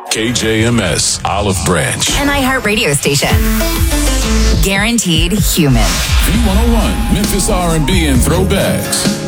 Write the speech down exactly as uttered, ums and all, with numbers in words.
K J M S, Olive Branch. An iHeart radio station. Guaranteed human. V one oh one, Memphis R and B and throwbacks.